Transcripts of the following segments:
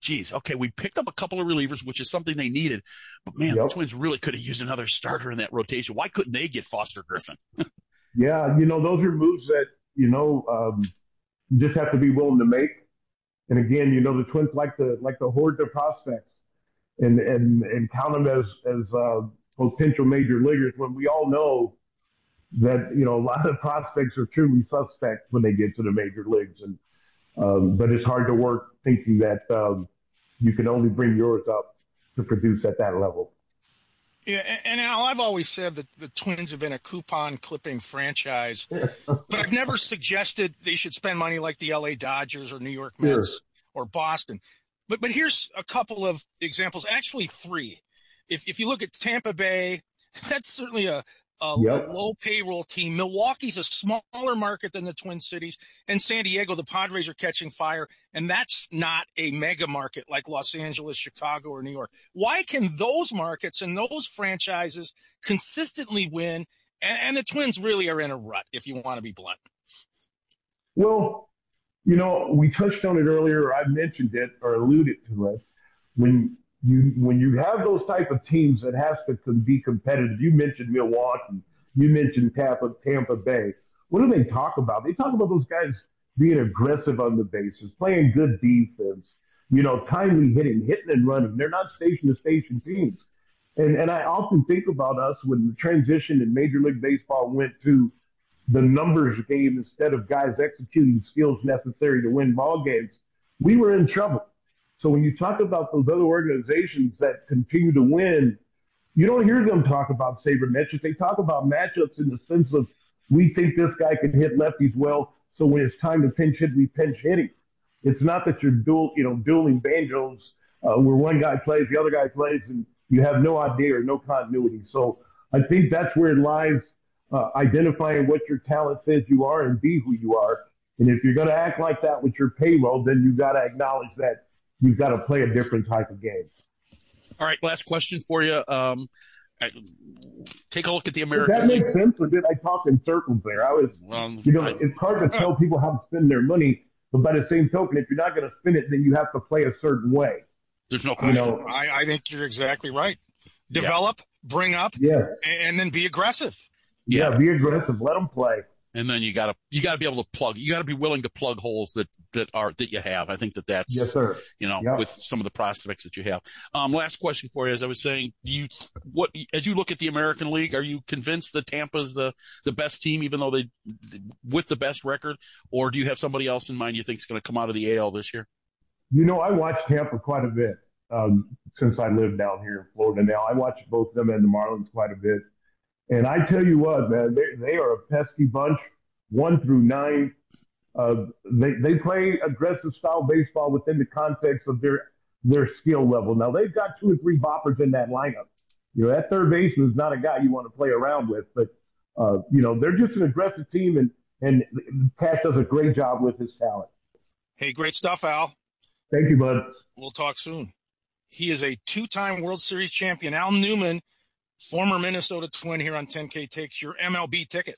geez, okay, we picked up a couple of relievers, which is something they needed. But, man, the Twins really could have used another starter in that rotation. Why couldn't they get Foster Griffin? Yeah, those are moves that, you just have to be willing to make. And again, the Twins like to hoard their prospects and count them as potential major leaguers when we all know that, a lot of prospects are truly suspect when they get to the major leagues. And but it's hard to work thinking that you can only bring yours up to produce at that level. Yeah, and Al, I've always said that the Twins have been a coupon clipping franchise, but I've never suggested they should spend money like the LA Dodgers or New York Mets or Boston. But here's a couple of examples, actually three. If you look at Tampa Bay, that's certainly a low payroll team. Milwaukee's a smaller market than the Twin Cities, and San Diego, the Padres are catching fire, and that's not a mega market like Los Angeles, Chicago, or New York. Why can those markets and those franchises consistently win, and the Twins really are in a rut, if you want to be blunt? Well, we touched on it earlier, or I mentioned it or alluded to it. When you have those type of teams that has to be competitive, you mentioned Milwaukee, you mentioned Tampa Bay. What do they talk about? They talk about those guys being aggressive on the bases, playing good defense, timely hitting and running. They're not station-to-station teams. And I often think about us when the transition in Major League Baseball went to the numbers game instead of guys executing skills necessary to win ball games. We were in trouble. So when you talk about those other organizations that continue to win, you don't hear them talk about sabermetrics. They talk about matchups in the sense of, we think this guy can hit lefties well, so when it's time to pinch hit, we pinch hitting. It's not that you're dueling banjos where one guy plays, the other guy plays, and you have no idea or no continuity. So I think that's where it lies, identifying what your talent says you are and be who you are. And if you're going to act like that with your payroll, then you've got to acknowledge that you've got to play a different type of game. All right, last question for you. Take a look at the American Does that League. make sense, or did I talk in circles there? It's hard to tell people how to spend their money, but by the same token, if you're not going to spend it, then you have to play a certain way. There's no question. I think you're exactly right. Develop, bring up, and then be aggressive. Yeah, be aggressive. Let them play. And then you gotta be able to plug. You gotta be willing to plug holes that you have. I think that's yes, sir. With some of the prospects that you have. Last question for you, as I was saying, as you look at the American League, are you convinced that Tampa's the best team, even though they with the best record, or do you have somebody else in mind you think is going to come out of the AL this year? I watch Tampa quite a bit since I live down here in Florida. Now I watch both them and the Marlins quite a bit. And I tell you what, man, they are a pesky bunch, 1 through 9. They play aggressive style baseball within the context of their skill level. Now they've got 2 or 3 boppers in that lineup. That third baseman is not a guy you want to play around with, but they're just an aggressive team, and Pat does a great job with his talent. Hey, great stuff, Al. Thank you, bud. We'll talk soon. He is a 2-time World Series champion, Al Newman, former Minnesota Twin, here on 10K Takes Your MLB Ticket.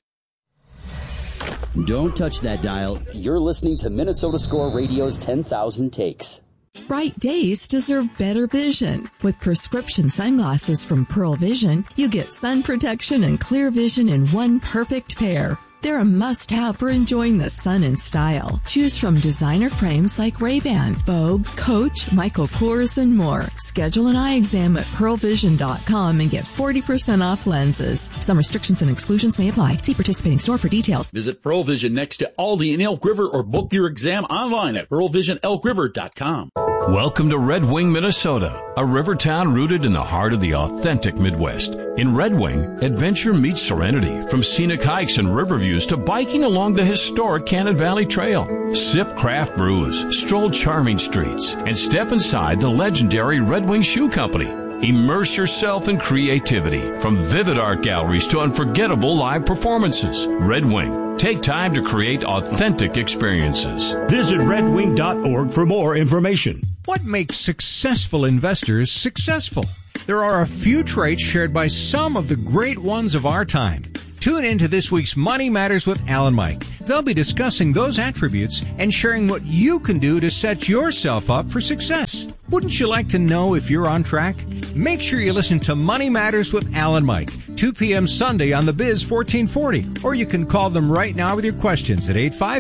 Don't touch that dial. You're listening to Minnesota Score Radio's 10,000 Takes. Bright days deserve better vision. With prescription sunglasses from Pearl Vision, you get sun protection and clear vision in one perfect pair. They're a must-have for enjoying the sun in style. Choose from designer frames like Ray-Ban, Vogue, Coach, Michael Kors, and more. Schedule an eye exam at pearlvision.com and get 40% off lenses. Some restrictions and exclusions may apply. See participating store for details. Visit Pearl Vision next to Aldi in Elk River or book your exam online at pearlvisionelkriver.com. Welcome to Red Wing, Minnesota, a river town rooted in the heart of the authentic Midwest. In Red Wing, adventure meets serenity, from scenic hikes and river views to biking along the historic Cannon Valley Trail. Sip craft brews, stroll charming streets, and step inside the legendary Red Wing Shoe Company. Immerse yourself in creativity, from vivid art galleries to unforgettable live performances. Red Wing. Take time to create authentic experiences. Visit redwing.org for more information. What makes successful investors successful? There are a few traits shared by some of the great ones of our time. Tune in to this week's Money Matters with Al and Mike. They'll be discussing those attributes and sharing what you can do to set yourself up for success. Wouldn't you like to know if you're on track? Make sure you listen to Money Matters with Al and Mike, 2 p.m. Sunday on the Biz 1440. Or you can call them right now with your questions at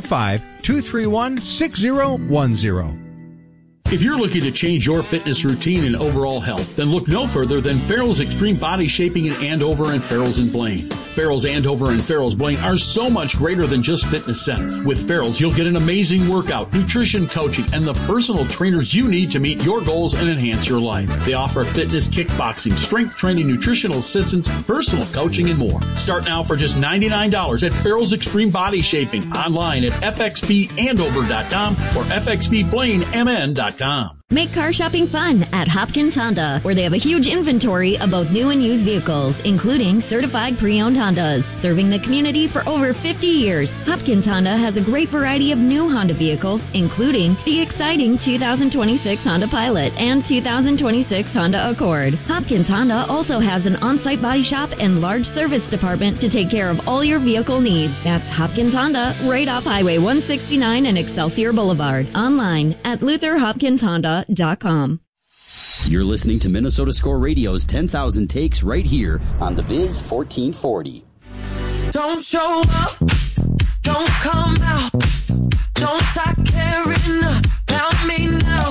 855-231-6010. If you're looking to change your fitness routine and overall health, then look no further than Farrell's Extreme Body Shaping in Andover and Farrell's in Blaine. Farrell's Andover and Farrell's Blaine are so much greater than just fitness centers. With Farrell's, you'll get an amazing workout, nutrition coaching, and the personal trainers you need to meet your goals and enhance your life. They offer fitness, kickboxing, strength training, nutritional assistance, personal coaching, and more. Start now for just $99 at Farrell's Extreme Body Shaping, online at fxbandover.com or fxbblaine.mn.com. Make car shopping fun at Hopkins Honda, where they have a huge inventory of both new and used vehicles, including certified pre-owned Hondas. Serving the community for over 50 years, Hopkins Honda has a great variety of new Honda vehicles, including the exciting 2026 Honda Pilot and 2026 Honda Accord. Hopkins Honda also has an on-site body shop and large service department to take care of all your vehicle needs. That's Hopkins Honda, right off Highway 169 and Excelsior Boulevard. Online at LutherHopkinsHonda.com. You're listening to Minnesota Score Radio's 10,000 Takes right here on the Biz 1440. Don't show up, don't come out, don't start caring about me now.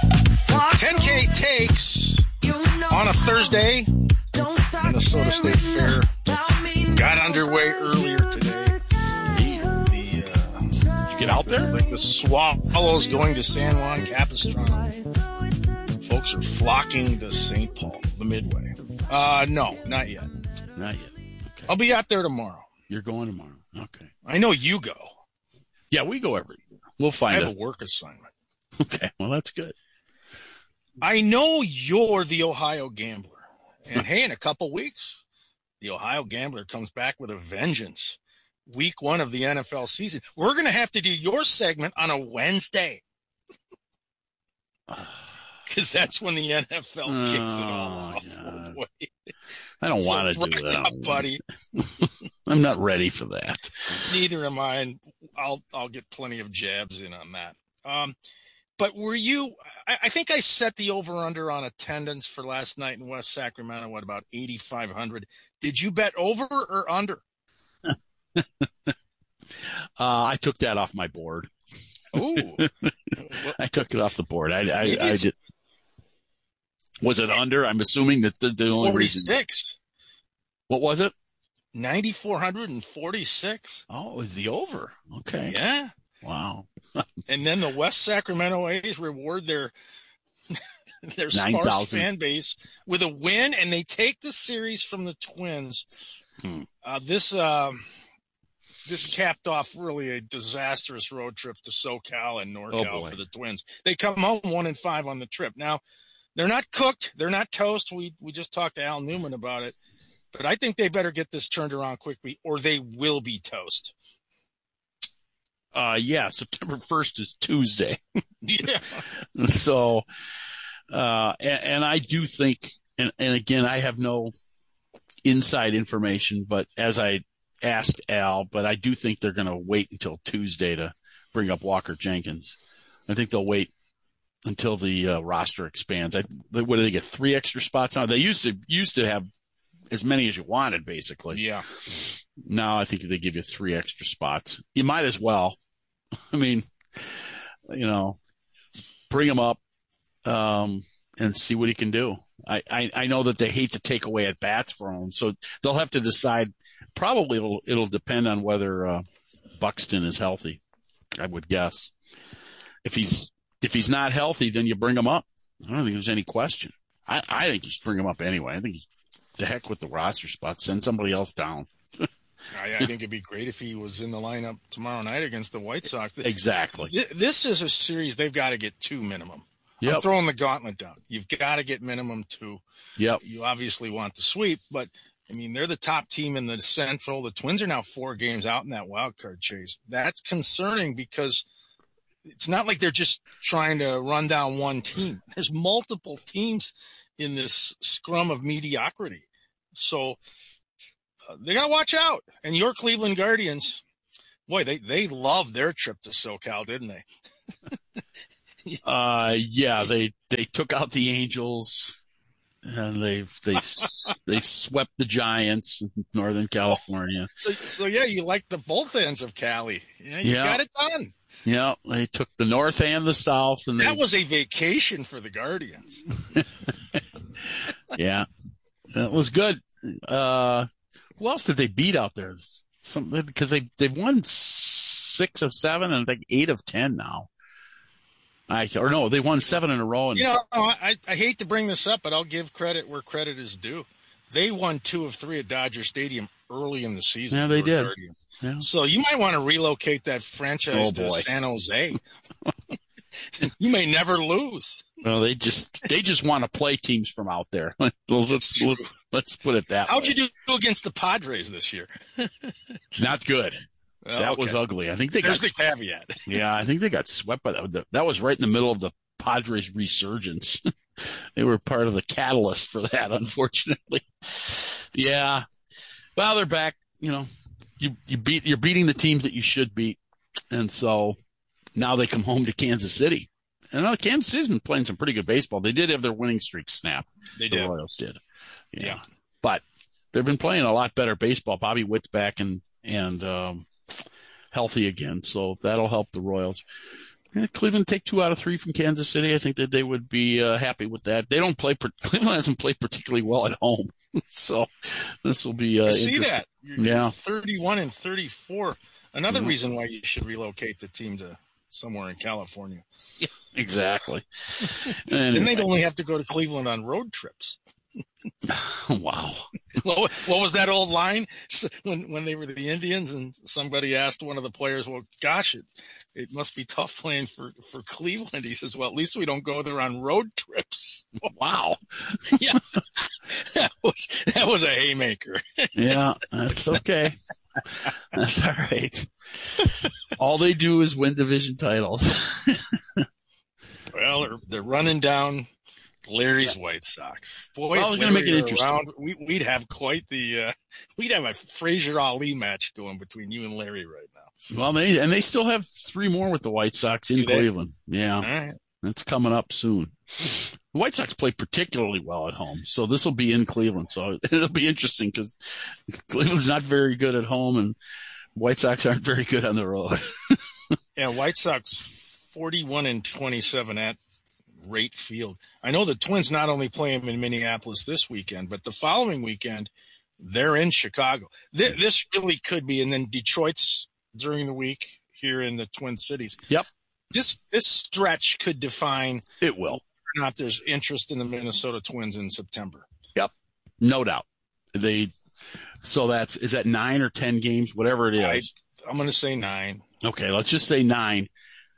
10K Takes on a Thursday. Minnesota State Fair got underway earlier today. Did you get out there? Like the Swallows going to San Juan Capistrano. Folks are flocking to St. Paul, the Midway. No, not yet. Not yet. Okay. I'll be out there tomorrow. You're going tomorrow. Okay. I know you go. Yeah, we go every year. We'll find I have a work assignment. Okay. Well, that's good. I know you're the Ohio Gambler. And hey, in a couple weeks, the Ohio Gambler comes back with a vengeance. Week 1 of the NFL season. We're going to have to do your segment on a Wednesday. Because that's when the NFL kicks it all off. Oh, I don't want to do that, buddy. I'm not ready for that. Neither am I, and I'll get plenty of jabs in on that. But were you? I think I set the over/under on attendance for last night in West Sacramento. What, about 8,500? Did you bet over or under? I took that off my board. Ooh, I took it off the board. I did. Was it under? I'm assuming that the only 46. Reason. What was it? 9,446. Oh, it was the over. Okay. Yeah. Wow. And then the West Sacramento A's reward their sparse fan base with a win, and they take the series from the Twins. This capped off really a disastrous road trip to SoCal and NorCal for the Twins. They come home 1-5 on the trip. Now, they're not cooked. They're not toast. We just talked to Al Newman about it. But I think they better get this turned around quickly or they will be toast. Yeah, September 1st is Tuesday. Yeah. So, and I do think, and again, I have no inside information, but as I asked Al, but I do think they're going to wait until Tuesday to bring up Walker Jenkins. I think they'll wait until the roster expands. What do they get? 3 extra spots on? They used to have as many as you wanted, basically. Yeah. Now I think they give you 3 extra spots. You might as well. I mean, bring him up and see what he can do. I know that they hate to take away at bats from him, so they'll have to decide. Probably it'll depend on whether Buxton is healthy. I would guess. If he's not healthy, then you bring him up. I don't think there's any question. I think you should bring him up anyway. I think the heck with the roster spot. Send somebody else down. I think it'd be great if he was in the lineup tomorrow night against the White Sox. Exactly. This is a series they've got to get 2 minimum. Yep. I'm throwing the gauntlet down. You've got to get minimum 2. Yep. You obviously want the sweep, but I mean, they're the top team in the Central. The Twins are now 4 games out in that wild card chase. That's concerning because it's not like they're just trying to run down one team. There's multiple teams in this scrum of mediocrity. So they got to watch out. And your Cleveland Guardians, boy, they loved their trip to SoCal, didn't they? Yeah, they took out the Angels and they swept the Giants in Northern California. So yeah, you like the both ends of Cali. Yeah, you got it done. Yeah, they took the North and the South, and that was a vacation for the Guardians. Yeah, that was good. Who else did they beat out there? Because they've won 6 of 7 and I think 8 of 10 now. They won 7 in a row. And, I hate to bring this up, but I'll give credit where credit is due. They won 2 of 3 at Dodger Stadium early in the season. Yeah, they did. Yeah. So you might want to relocate that franchise to San Jose. You may never lose. Well, they just want to play teams from out there. Let's put it that way. How'd you do against the Padres this year? Not good. That was ugly. I think There's the caveat. Yeah, I think they got swept by that. That was right in the middle of the Padres resurgence. They were part of the catalyst for that, unfortunately. Yeah. Well, they're back. You're beating the teams that you should beat, and so now they come home to Kansas City. And Kansas City's been playing some pretty good baseball. They did have their winning streak snapped. They did. The Royals did. Yeah. But they've been playing a lot better baseball. Bobby Witt's back and healthy again, so that'll help the Royals. Cleveland take 2 out of 3 from Kansas City. I think that they would be happy with that. They don't play. Cleveland hasn't played particularly well at home, so this will be. See that? You're 31 and 34. Another reason why you should relocate the team to somewhere in California. Yeah, exactly. Then they'd only have to go to Cleveland on road trips. Wow. What was that old line when they were the Indians and somebody asked one of the players, well, gosh, it must be tough playing for Cleveland. He says, well, at least we don't go there on road trips. Wow. Yeah. That was a haymaker. Yeah, that's okay. That's all right. All they do is win division titles. Well, they're running down Larry's White Sox. Boy, well, going to make it interesting. Around, we'd have quite the we'd have a Frazier Ali match going between you and Larry right now. Well, they still have 3 more with the White Sox in Cleveland. Yeah, all right. That's coming up soon. The White Sox play particularly well at home, so this will be in Cleveland. So it'll be interesting because Cleveland's not very good at home, and White Sox aren't very good on the road. Yeah, White Sox 41 and 27 at Rate Field. I know the Twins not only play them in Minneapolis this weekend, but the following weekend they're in Chicago. This really could be, and then Detroit's during the week here in the Twin Cities. Yep. This stretch could define it will. Whether or not there's interest in the Minnesota Twins in September. Yep, no doubt. So is that 9 or 10 games, whatever it is. I'm going to say 9. Okay, let's just say 9.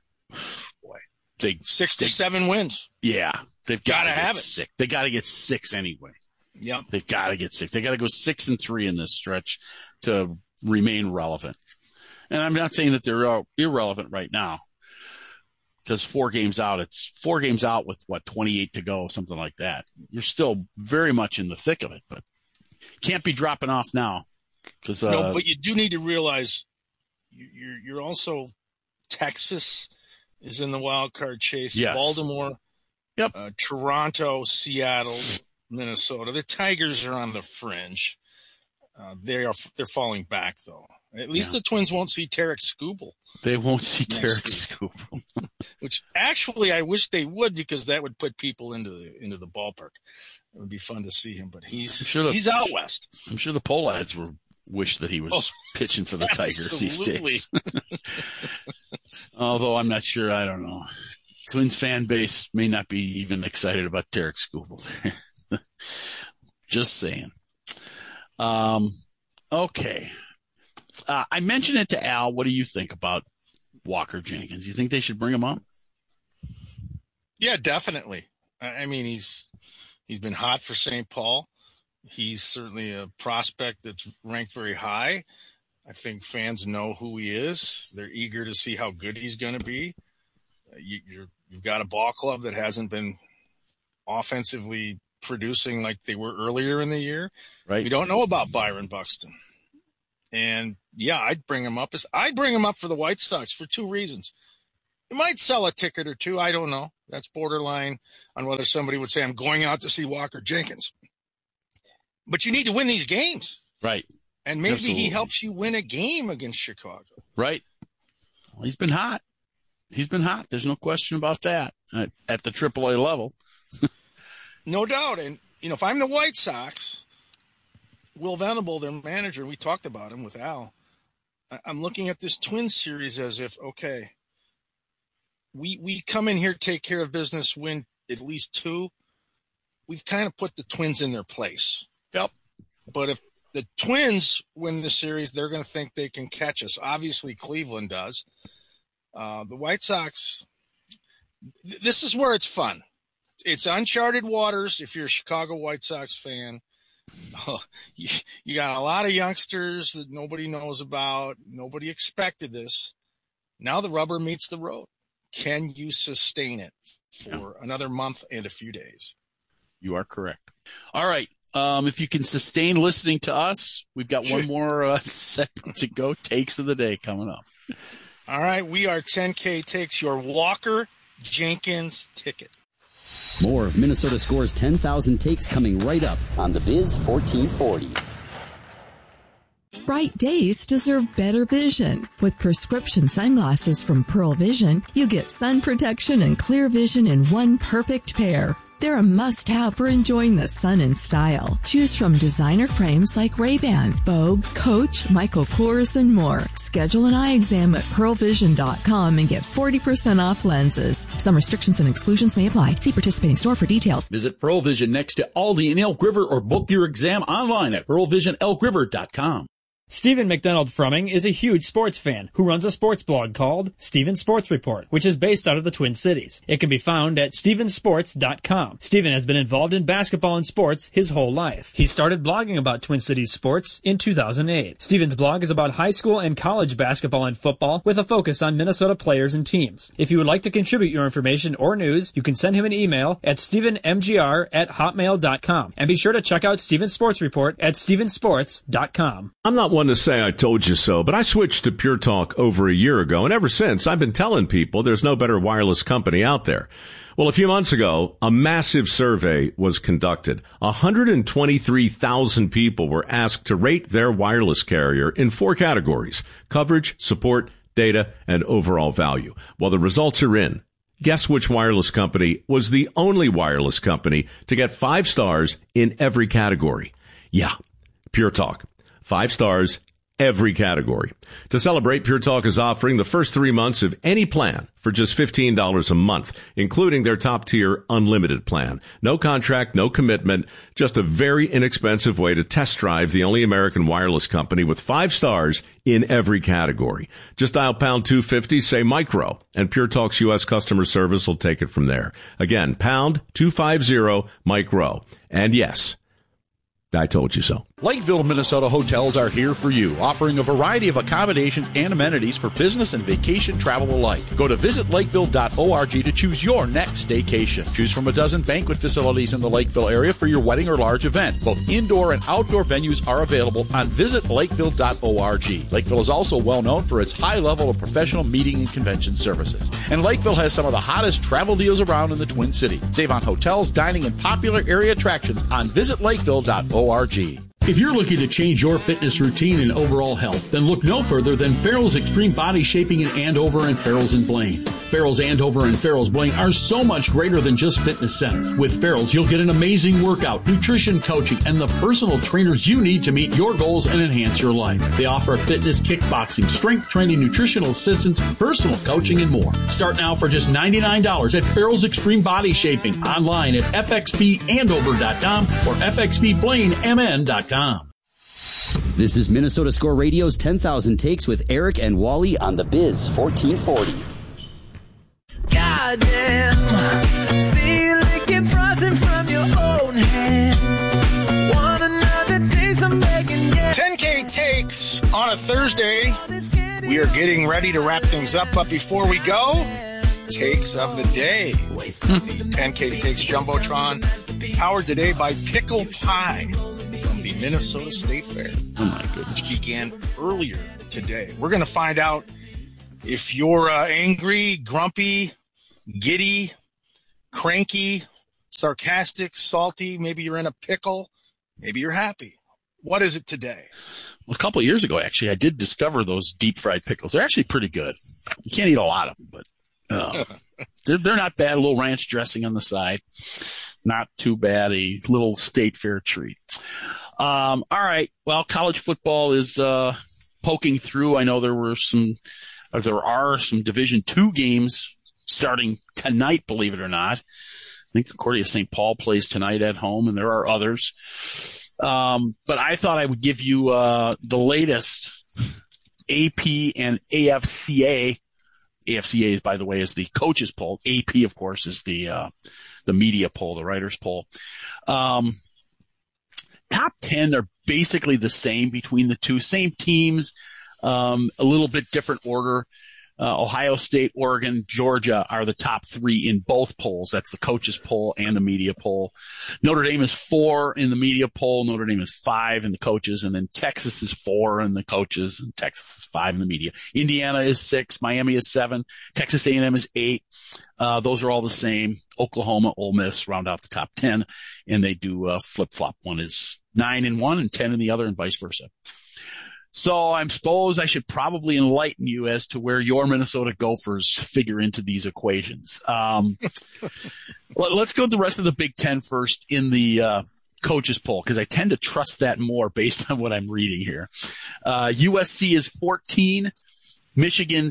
6 to 7 wins. Yeah, they've got to have it. 6. They got to get 6 anyway. Yep. They've got to get 6. They got to go 6 and 3 in this stretch to remain relevant. And I'm not saying that they're irrelevant right now, because 4 games out. It's 4 games out with 28 to go, something like that. You're still very much in the thick of it, but can't be dropping off now. No, but you do need to realize you're also Texas is in the wild card chase. Yes. Baltimore, yep. Toronto, Seattle, Minnesota. The Tigers are on the fringe. They're falling back though. At least the Twins won't see Tarek Skubal. They won't see Tarek Skubal. Which actually I wish they would, because that would put people into the ballpark. It would be fun to see him, but he's out west. I'm sure the Pohlads wish that he was pitching for the Tigers these days. Although I'm not sure. I don't know. Twins fan base may not be even excited about Tarek Skubal. Just saying. Okay. I mentioned it to Al. What do you think about Walker Jenkins? You think they should bring him up? Yeah, definitely. I mean, he's been hot for St. Paul. He's certainly a prospect that's ranked very high. I think fans know who he is. They're eager to see how good he's going to be. You've got a ball club that hasn't been offensively producing like they were earlier in the year. Right. We don't know about Byron Buxton. And, yeah, I'd bring him up for the White Sox for two reasons. You might sell a ticket or two. I don't know. That's borderline on whether somebody would say, I'm going out to see Walker Jenkins. But you need to win these games. Right. And maybe Absolutely. he helps you win a game against Chicago. Right. Well, he's been hot. There's no question about that at the AAA level. No doubt. And, if I'm the White Sox, Will Venable, their manager, we talked about him with Al, I'm looking at this Twins series as if, okay, we come in here, take care of business, win at least 2. We've kind of put the Twins in their place. Yep. But if the Twins win the series, they're going to think they can catch us. Obviously, Cleveland does. The White Sox, this is where it's fun. It's uncharted waters if you're a Chicago White Sox fan. You got a lot of youngsters that nobody knows about. Nobody expected this. Now the rubber meets the road. Can you sustain it for another month and a few days? You are correct. All right. If you can sustain listening to us, we've got one more segment to go. Takes of the day coming up. All right. We are 10K Takes, your Walker Jenkins ticket. More of Minnesota Score's 10,000 takes coming right up on the Biz 1440. Bright days deserve better vision. With prescription sunglasses from Pearl Vision, you get sun protection and clear vision in one perfect pair. They're a must-have for enjoying the sun in style. Choose from designer frames like Ray-Ban, Vogue, Coach, Michael Kors, and more. Schedule an eye exam at pearlvision.com and get 40% off lenses. Some restrictions and exclusions may apply. See participating store for details. Visit Pearl Vision next to Aldi in Elk River or book your exam online at pearlvisionelkriver.com. Stephen McDonald Frumming is a huge sports fan who runs a sports blog called Stephen Sports Report, which is based out of the Twin Cities. It can be found at stephensports.com. Stephen has been involved in basketball and sports his whole life. He started blogging about Twin Cities sports in 2008. Stephen's blog is about high school and college basketball and football with a focus on Minnesota players and teams. If you would like to contribute your information or news, you can send him an email at stephenmgr@hotmail.com. And be sure to check out Stephen's Sports Report at stephensports.com. I'm not one to say I told you so, but I switched to Pure Talk over a year ago, and ever since I've been telling people there's no better wireless company out there. Well, a few months ago, a massive survey was conducted. 123,000 people were asked to rate their wireless carrier in 4 categories: coverage, support, data, and overall value. Well, the results are in. Guess which wireless company was the only wireless company to get 5 stars in every category? Yeah, Pure Talk. 5 stars, every category. To celebrate, Pure Talk is offering the first 3 months of any plan for just $15 a month, including their top-tier unlimited plan. No contract, no commitment, just a very inexpensive way to test drive the only American wireless company with 5 stars in every category. Just dial pound 250, say micro, and Pure Talk's U.S. customer service will take it from there. Again, pound 250 micro. And yes, I told you so. Lakeville, Minnesota hotels are here for you, offering a variety of accommodations and amenities for business and vacation travel alike. Go to visitlakeville.org to choose your next staycation. Choose from a dozen banquet facilities in the Lakeville area for your wedding or large event. Both indoor and outdoor venues are available on visitlakeville.org. Lakeville is also well known for its high level of professional meeting and convention services. And Lakeville has some of the hottest travel deals around in the Twin Cities. Save on hotels, dining, and popular area attractions on visitlakeville.org. If you're looking to change your fitness routine and overall health, then look no further than Farrell's Extreme Body Shaping in Andover and Farrell's in Blaine. Farrell's Andover and Farrell's Blaine are so much greater than just fitness centers. With Farrell's, you'll get an amazing workout, nutrition coaching, and the personal trainers you need to meet your goals and enhance your life. They offer fitness, kickboxing, strength training, nutritional assistance, personal coaching, and more. Start now for just $99 at Farrell's Extreme Body Shaping, online at fxbandover.com or fxbblaine.mn.com. This is Minnesota Score Radio's 10,000 Takes with Eric and Wally on the Biz 1440. Goddamn, see you licking frosting from your own hands. Want another taste? I'm begging, yeah. 10K Takes on a Thursday. We are getting ready to wrap things up, but before we go, takes of the day. The 10K Takes Jumbotron, powered today by Pickle Pie from the Minnesota State Fair. Oh, my goodness. Which began earlier today. We're going to find out if you're angry, grumpy, giddy, cranky, sarcastic, salty, maybe you're in a pickle, maybe you're happy. What is it today? Well, a couple of years ago, actually, I did discover those deep fried pickles. They're actually pretty good. You can't eat a lot of them, but they're not bad. A little ranch dressing on the side. Not too bad. A little State Fair treat. All right. Well, college football is poking through. I know there are some Division II games starting tonight, believe it or not. I think Concordia St. Paul plays tonight at home, and there are others. But I thought I would give you the latest AP and AFCA. AFCA, by the way, is the coaches poll. AP, of course, is the media poll, the writers poll. Top 10 are basically the same between the two. Same teams, a little bit different order. Ohio State, Oregon, Georgia are the top three in both polls. That's the coaches poll and the media poll. Notre Dame is 4 in the media poll. Notre Dame is 5 in the coaches. And then Texas is 4 in the coaches, and Texas is 5 in the media. Indiana is 6. Miami is 7. Texas A&M is 8. Those are all the same. Oklahoma, Ole Miss round out the top 10, and they do flip-flop. One is 9 in one and 10 in the other, and vice versa. So I suppose I should probably enlighten you as to where your Minnesota Gophers figure into these equations. Let's go with the rest of the Big Ten first in the coaches poll, because I tend to trust that more based on what I'm reading here. USC is 14, Michigan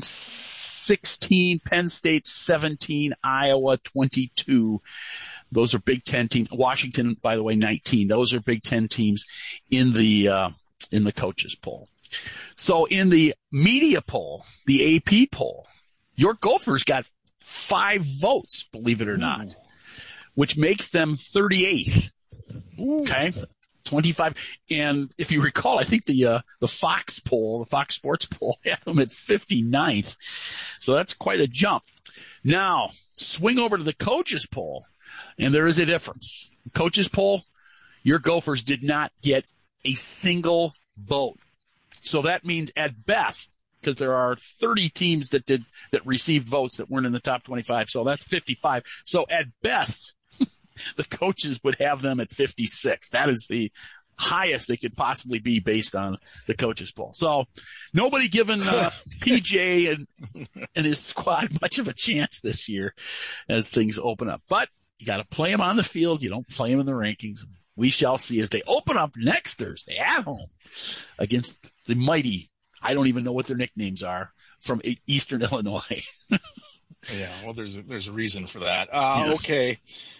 16, Penn State 17, Iowa 22. Those are Big Ten teams. Washington, by the way, 19. Those are Big Ten teams in the coaches poll. So in the media poll, the AP poll, your Gophers got 5 votes, believe it or not, which makes them 38th. Okay. 25. And if you recall, I think the Fox poll, the Fox Sports poll had them at 59th. So that's quite a jump. Now swing over to the coaches poll, and there is a difference. Coaches poll, your Gophers did not get a single vote. So that means at best, because there are 30 teams that received votes that weren't in the top 25. So that's 55. So at best, the coaches would have them at 56. That is the highest they could possibly be based on the coaches poll. So nobody given PJ and his squad much of a chance this year as things open up. But you got to play them on the field. You don't play them in the rankings. We shall see as they open up next Thursday at home against the mighty, I don't even know what their nicknames are, from Eastern Illinois. Yeah, well, there's a reason for that. Yes. Okay.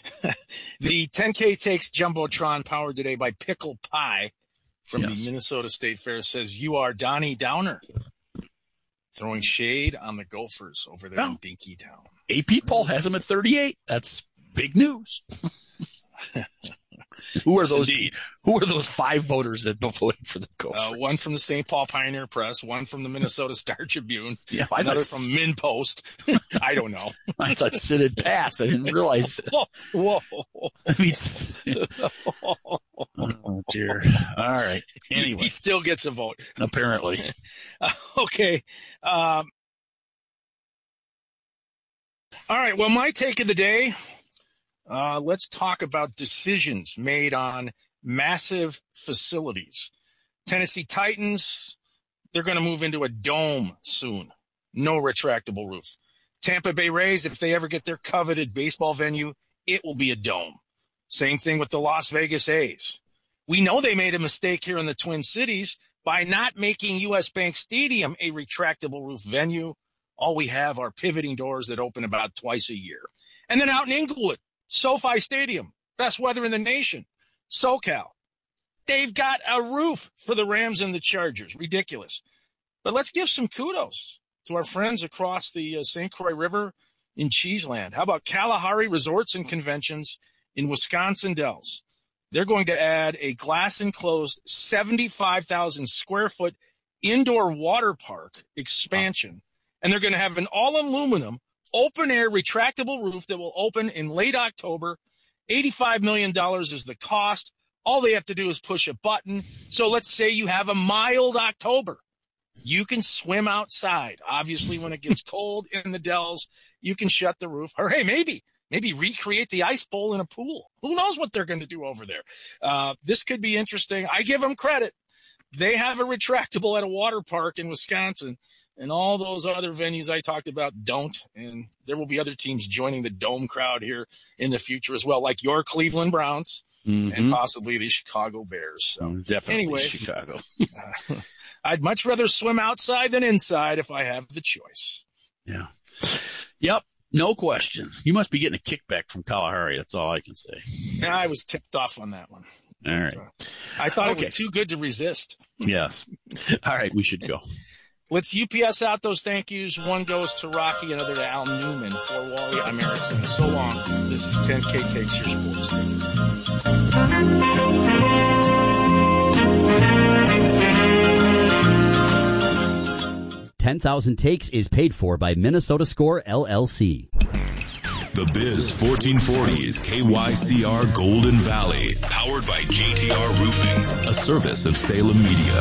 The 10K Takes Jumbotron, powered today by Pickle Pie from the Minnesota State Fair, says you are Donnie Downer, throwing shade on the Gophers over there in Dinkytown. AP poll has them at 38. That's big news. Who are those? Indeed. Who are those 5 voters that voted for the Gophers? One from the St. Paul Pioneer Press, one from the Minnesota Star Tribune, another from MinPost. I don't know. I thought Sid had passed. I didn't realize. Whoa. I mean, oh dear. All right. Anyway, he still gets a vote, apparently. Okay. All right. Well, my take of the day. Let's talk about decisions made on massive facilities. Tennessee Titans, they're going to move into a dome soon. No retractable roof. Tampa Bay Rays, if they ever get their coveted baseball venue, it will be a dome. Same thing with the Las Vegas A's. We know they made a mistake here in the Twin Cities by not making US Bank Stadium a retractable roof venue. All we have are pivoting doors that open about twice a year. And then out in Inglewood, SoFi Stadium, best weather in the nation. SoCal, they've got a roof for the Rams and the Chargers. Ridiculous. But let's give some kudos to our friends across the St. Croix River in Cheeseland. How about Kalahari Resorts and Conventions in Wisconsin Dells? They're going to add a glass-enclosed 75,000 square foot indoor water park expansion, and they're going to have an all-aluminum open-air retractable roof that will open in late October. $85 million is the cost. All they have to do is push a button. So let's say you have a mild October. You can swim outside. Obviously, when it gets cold in the Dells, you can shut the roof. Or, hey, maybe recreate the ice bowl in a pool. Who knows what they're going to do over there? This could be interesting. I give them credit. They have a retractable at a water park in Wisconsin, and all those other venues I talked about don't. And there will be other teams joining the Dome crowd here in the future as well, like your Cleveland Browns and possibly the Chicago Bears. So, definitely anyways, Chicago. I'd much rather swim outside than inside if I have the choice. Yeah. Yep. No question. You must be getting a kickback from Kalahari. That's all I can say. I was tipped off on that one. All right. I thought it was too good to resist. Yes. All right. We should go. Let's UPS out those thank yous. One goes to Rocky, another to Al Newman. For Wally, I'm Erickson. So long. This is 10K Takes Your Sports. 10,000 Takes is paid for by Minnesota Score, LLC. The Biz 1440 is KYCR Golden Valley, powered by JTR Roofing, a service of Salem Media.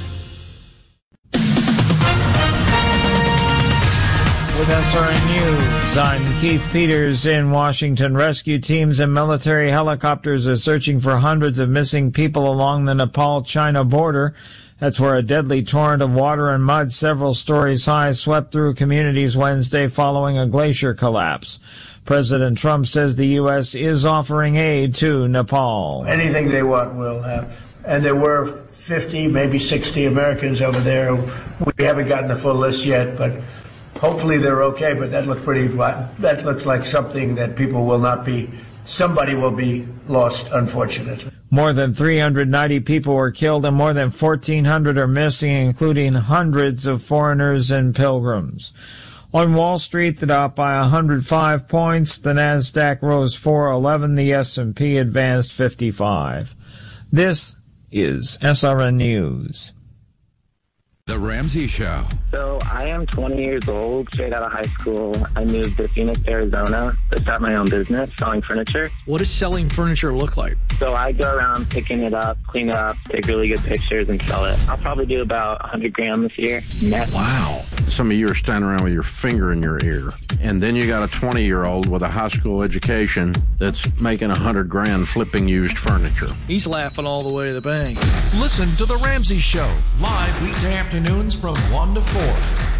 With SRN News, I'm Keith Peters in Washington. Rescue teams and military helicopters are searching for hundreds of missing people along the Nepal-China border. That's where a deadly torrent of water and mud several stories high swept through communities Wednesday following a glacier collapse. President Trump says the U.S. is offering aid to Nepal. Anything they want, we'll have. And there were 50, maybe 60 Americans over there. We haven't gotten the full list yet, but hopefully they're okay. But that looks like something that people will not be. Somebody will be lost, unfortunately. More than 390 people were killed and more than 1,400 are missing, including hundreds of foreigners and pilgrims. On Wall Street, the Dow up by 105 points. The Nasdaq rose 411. The S&P advanced 55. This is SRN News. The Ramsey Show. So I am 20 years old, straight out of high school. I moved to Phoenix, Arizona to start my own business, selling furniture. What does selling furniture look like? So I go around picking it up, clean it up, take really good pictures, and sell it. I'll probably do about 100 grand this year net. Wow. Some of you are standing around with your finger in your ear. And then you got a 20-year-old with a high school education that's making 100 grand flipping used furniture. He's laughing all the way to the bank. Listen to The Ramsey Show, live weekday afternoons from 1 to 4.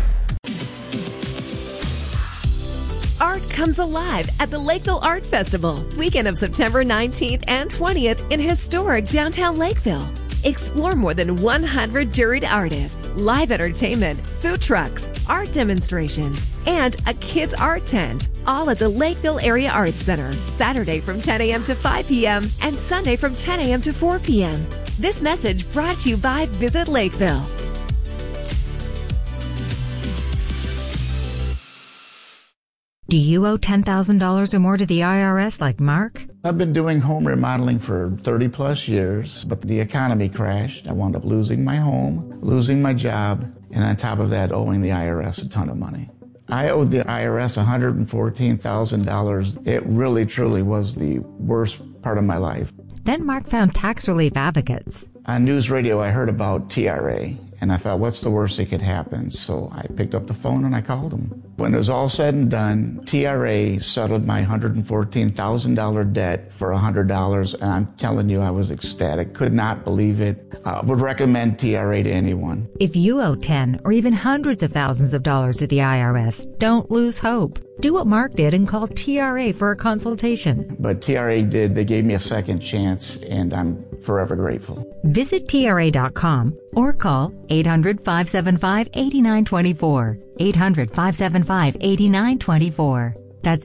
Art comes alive at the Lakeville Art Festival, weekend of September 19th and 20th in historic downtown Lakeville. Explore more than 100 juried artists, live entertainment, food trucks, art demonstrations, and a kids' art tent, all at the Lakeville Area Arts Center, Saturday from 10 a.m. to 5 p.m. and Sunday from 10 a.m. to 4 p.m. This message brought to you by Visit Lakeville. Do you owe $10,000 or more to the IRS like Mark? I've been doing home remodeling for 30 plus years, but the economy crashed. I wound up losing my home, losing my job, and on top of that, owing the IRS a ton of money. I owed the IRS $114,000. It really, truly was the worst part of my life. Then Mark found tax relief advocates. On news radio, I heard about TRA, and I thought, what's the worst that could happen? So I picked up the phone and I called them. When it was all said and done, TRA settled my $114,000 debt for $100, and I'm telling you, I was ecstatic. Could not believe it. Would recommend TRA to anyone. If you owe 10 or even hundreds of thousands of dollars to the IRS, don't lose hope. Do what Mark did and call TRA for a consultation. But TRA did. They gave me a second chance, and I'm forever grateful. Visit TRA.com or call 800-575-8924. 800-575-8924. That's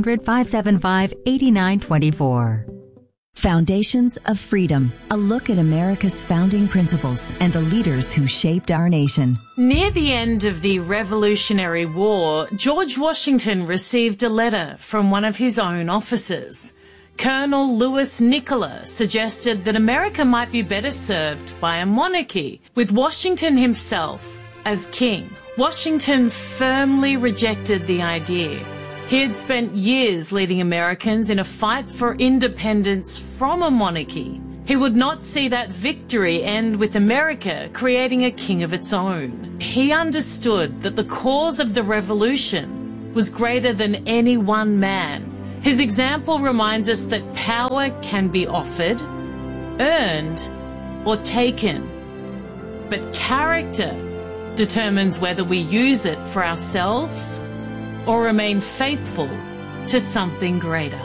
800-575-8924. Foundations of Freedom, a look at America's founding principles and the leaders who shaped our nation. Near the end of the Revolutionary War, George Washington received a letter from one of his own officers. Colonel Lewis Nicola suggested that America might be better served by a monarchy, with Washington himself as king. Washington firmly rejected the idea. He had spent years leading Americans in a fight for independence from a monarchy. He would not see that victory end with America creating a king of its own. He understood that the cause of the revolution was greater than any one man. His example reminds us that power can be offered, earned, or taken. But character determines whether we use it for ourselves or remain faithful to something greater.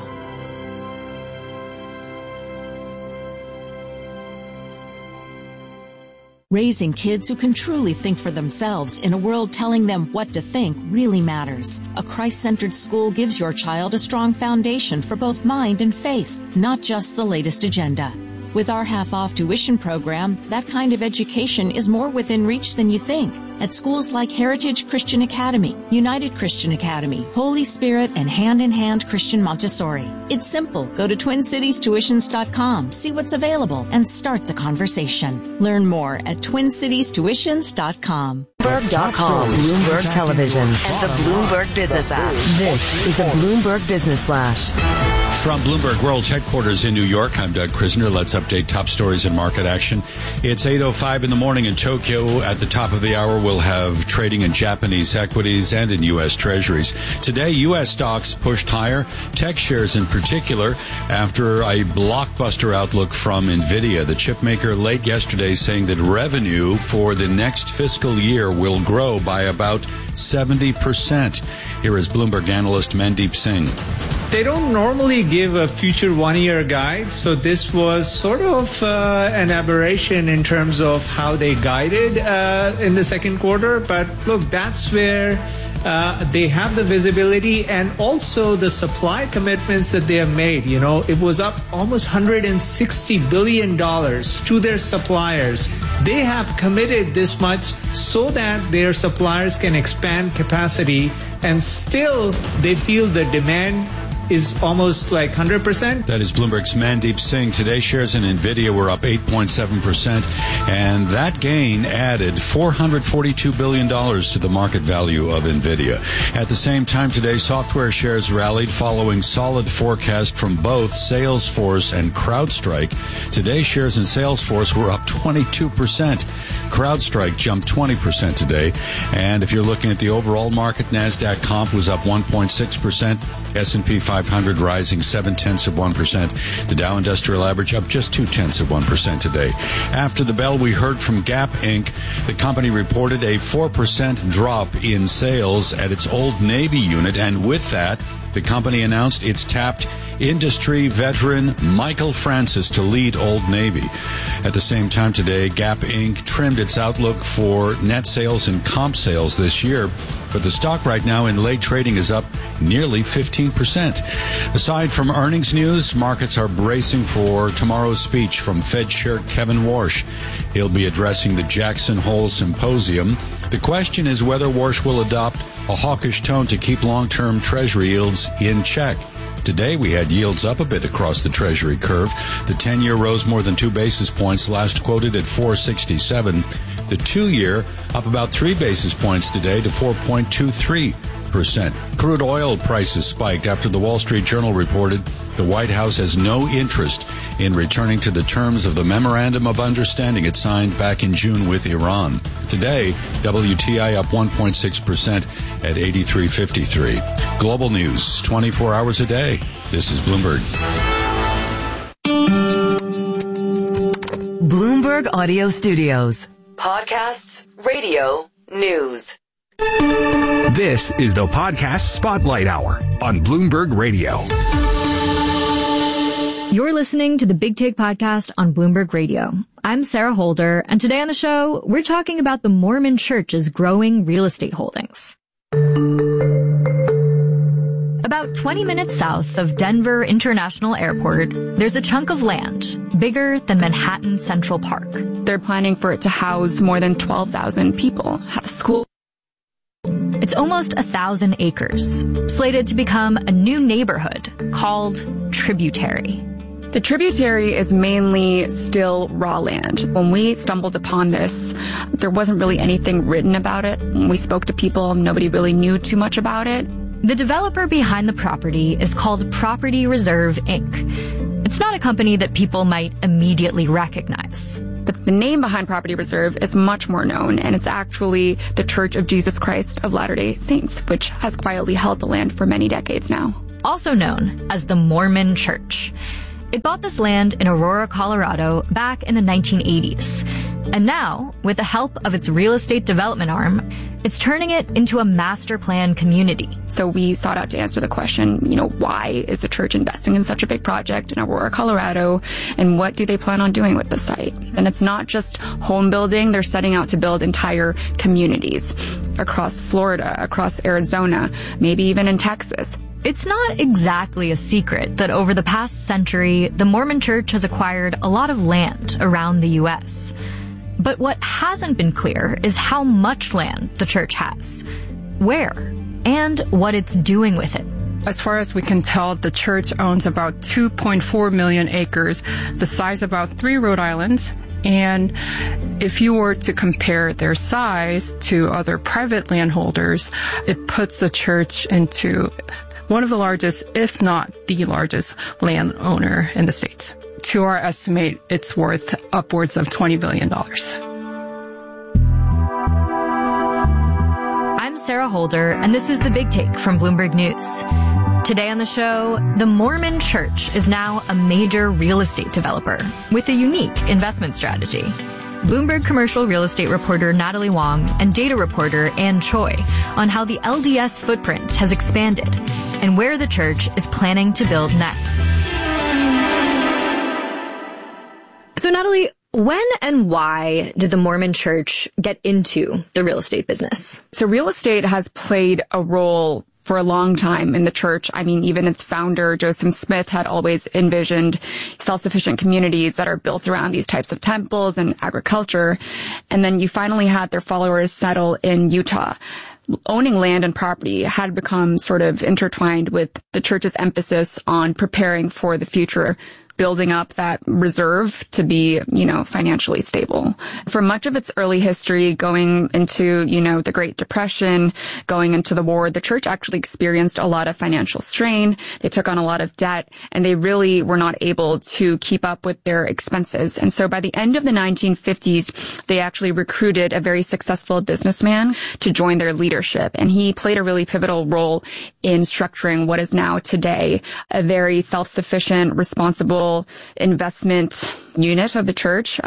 Raising kids who can truly think for themselves in a world telling them what to think really matters. A Christ-centered school gives your child a strong foundation for both mind and faith, not just the latest agenda. With our half-off tuition program, that kind of education is more within reach than you think. At schools like Heritage Christian Academy, United Christian Academy, Holy Spirit, and Hand in Hand Christian Montessori. It's simple. Go to TwinCitiesTuitions.com, see what's available, and start the conversation. Learn more at TwinCitiesTuitions.com. Bloomberg.com, Bloomberg Television, and the Bloomberg Business app. This is the Bloomberg Business Flash. From Bloomberg World's headquarters in New York, I'm Doug Krisner. Let's update top stories and market action. It's 8:05 in the morning in Tokyo. At the top of the hour, we'll have trading in Japanese equities and in U.S. Treasuries. Today, U.S. stocks pushed higher, tech shares in particular, after a blockbuster outlook from NVIDIA. The chip maker late yesterday saying that revenue for the next fiscal year will grow by about 70%. Here is Bloomberg analyst Mandeep Singh. They don't normally give a future one-year guide, so this was sort of an aberration in terms of how they guided in the second quarter. But look, that's where they have the visibility and also the supply commitments that they have made. You know, it was up almost $160 billion to their suppliers. They have committed this much so that their suppliers can expand capacity, and still they feel the demand is almost like 100%. That is Bloomberg's Mandeep Singh. Today, shares in NVIDIA were up 8.7%, and that gain added $442 billion to the market value of NVIDIA. At the same time today, software shares rallied following solid forecast from both Salesforce and CrowdStrike. Today, shares in Salesforce were up 22%. CrowdStrike jumped 20% today. And if you're looking at the overall market, NASDAQ comp was up 1.6%. S&P 500 rising 0.7%. The Dow Industrial Average up just 0.2% today. After the bell, we heard from Gap Inc. The company reported a 4% drop in sales at its Old Navy unit, and with that, the company announced it's tapped industry veteran Michael Francis to lead Old Navy. At the same time today, Gap Inc. trimmed its outlook for net sales and comp sales this year, but the stock right now in late trading is up nearly 15%. Aside from earnings news, markets are bracing for tomorrow's speech from Fed Chair Kevin Warsh. He'll be addressing the Jackson Hole Symposium. The question is whether Warsh will adopt a hawkish tone to keep long-term Treasury yields in check. Today, we had yields up a bit across the Treasury curve. The 10-year rose more than 2 basis points, last quoted at 4.67. The 2-year up about 3 basis points today to 4.23%. Crude oil prices spiked after the Wall Street Journal reported the White House has no interest in returning to the terms of the Memorandum of Understanding it signed back in June with Iran. Today, WTI up 1.6% at 83.53. Global news 24 hours a day. This is Bloomberg. Bloomberg Audio Studios. Podcasts, radio, news. This is the Podcast Spotlight Hour on Bloomberg Radio. You're listening to the Big Take Podcast on Bloomberg Radio. I'm Sarah Holder, and today on the show, we're talking about the Mormon Church's growing real estate holdings. About 20 minutes south of Denver International Airport, there's a chunk of land bigger than Manhattan Central Park. They're planning for it to house more than 12,000 people, have school. It's almost 1,000 acres, slated to become a new neighborhood called Tributary. The tributary is mainly still raw land. When we stumbled upon this, there wasn't really anything written about it. When we spoke to people, nobody really knew too much about it. The developer behind the property is called Property Reserve, Inc. It's not a company that people might immediately recognize. But the name behind Property Reserve is much more known, and it's actually the Church of Jesus Christ of Latter-day Saints, which has quietly held the land for many decades now. Also known as the Mormon Church. It bought this land in Aurora, Colorado back in the 1980s. And now, with the help of its real estate development arm, it's turning it into a master plan community. So we sought out to answer the question, why is the church investing in such a big project in Aurora, Colorado? And what do they plan on doing with the site? And it's not just home building. They're setting out to build entire communities across Florida, across Arizona, maybe even in Texas. It's not exactly a secret that over the past century, the Mormon Church has acquired a lot of land around the U.S. But what hasn't been clear is how much land the church has, where, and what it's doing with it. As far as we can tell, the church owns about 2.4 million acres, the size of about 3 Rhode Islands. And if you were to compare their size to other private landholders, it puts the church into one of the largest, if not the largest, landowner in the States. To our estimate, it's worth upwards of $20 billion. I'm Sarah Holder, and this is The Big Take from Bloomberg News. Today on the show, the Mormon Church is now a major real estate developer with a unique investment strategy. Bloomberg commercial real estate reporter Natalie Wong and data reporter Ann Choi on how the LDS footprint has expanded and where the church is planning to build next. So Natalie, when and why did the Mormon Church get into the real estate business? So real estate has played a role for a long time in the church. I mean, even its founder, Joseph Smith, had always envisioned self-sufficient communities that are built around these types of temples and agriculture. And then you finally had their followers settle in Utah. Owning land and property had become sort of intertwined with the church's emphasis on preparing for the future, building up that reserve to be, financially stable. For much of its early history, going into, the Great Depression, going into the war, the church actually experienced a lot of financial strain. They took on a lot of debt, and they really were not able to keep up with their expenses. And so by the end of the 1950s, they actually recruited a very successful businessman to join their leadership. And he played a really pivotal role in structuring what is now today a very self-sufficient, responsible investment unit of the church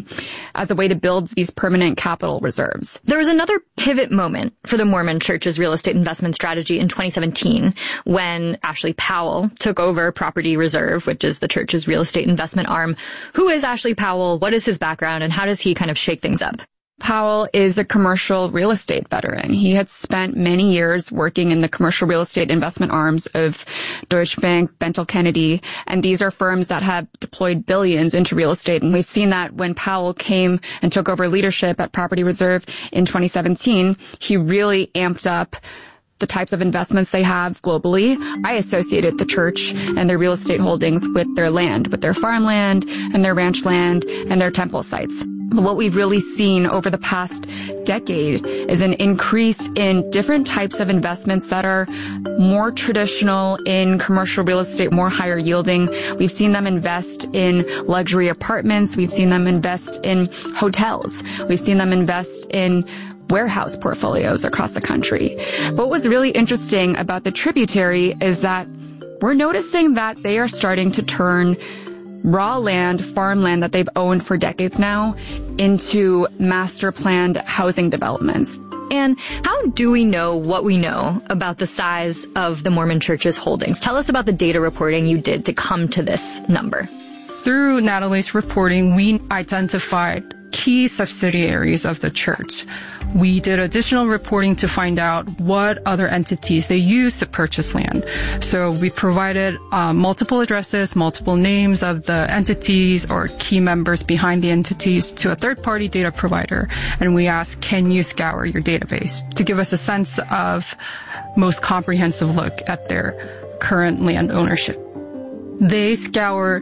as a way to build these permanent capital reserves. There was another pivot moment for the Mormon Church's real estate investment strategy in 2017 when Ashley Powell took over Property Reserve, which is the church's real estate investment arm. Who is Ashley Powell? What is his background? And how does he kind of shake things up? Powell is a commercial real estate veteran. He had spent many years working in the commercial real estate investment arms of Deutsche Bank, Bentall Kennedy, and these are firms that have deployed billions into real estate. And we've seen that when Powell came and took over leadership at Property Reserve in 2017, he really amped up the types of investments they have globally. I associated the church and their real estate holdings with their land, with their farmland and their ranch land and their temple sites. But what we've really seen over the past decade is an increase in different types of investments that are more traditional in commercial real estate, more higher yielding. We've seen them invest in luxury apartments. We've seen them invest in hotels. We've seen them invest in warehouse portfolios across the country. What was really interesting about the tributary is that we're noticing that they are starting to turn raw land, farmland that they've owned for decades now into master planned housing developments. And how do we know what we know about the size of the Mormon Church's holdings? Tell us about the data reporting you did to come to this number. Through Natalie's reporting, we identified key subsidiaries of the church. We did additional reporting to find out what other entities they use to purchase land. So we provided multiple addresses, multiple names of the entities or key members behind the entities to a third-party data provider. And we asked, can you scour your database to give us a sense of most comprehensive look at their current land ownership? They scour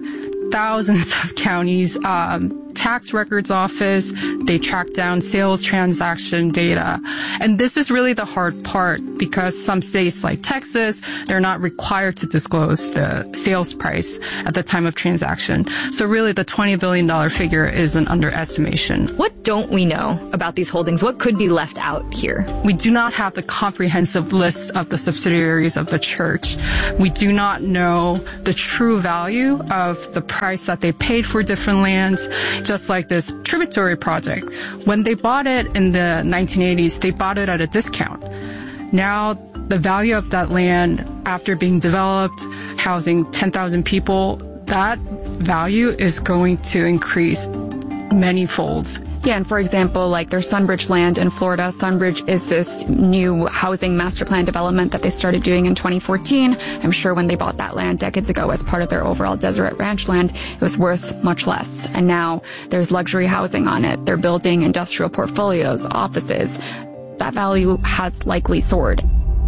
thousands of counties, tax records office. They track down sales transaction data. And this is really the hard part because some states like Texas, they're not required to disclose the sales price at the time of transaction. So really the $20 billion figure is an underestimation. What don't we know about these holdings? What could be left out here? We do not have the comprehensive list of the subsidiaries of the church. We do not know the true value of the price that they paid for different lands, just like this tributary project. When they bought it in the 1980s, they bought it at a discount. Now, the value of that land, after being developed, housing 10,000 people, that value is going to increase many folds. Yeah, and for example, like their Sunbridge land in Florida. Sunbridge is this new housing master plan development that they started doing in 2014. I'm sure when they bought that land decades ago as part of their overall Deseret Ranch land, it was worth much less. And now there's luxury housing on it. They're building industrial portfolios, offices. That value has likely soared.